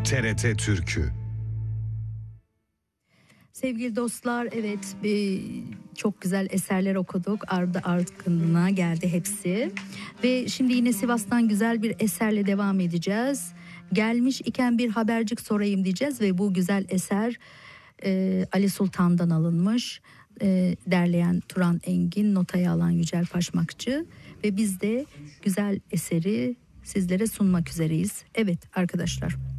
TRT Türkü. Sevgili dostlar, evet, çok güzel eserler okuduk, ardı ardına geldi hepsi ve şimdi yine Sivas'tan güzel bir eserle devam edeceğiz. Gelmiş iken bir habercik sorayım diyeceğiz ve bu güzel eser Ali Sultan'dan alınmış. Derleyen Turan Engin, notayı alan Yücel Paşmakçı ve biz de güzel eseri sizlere sunmak üzereyiz. Evet arkadaşlar.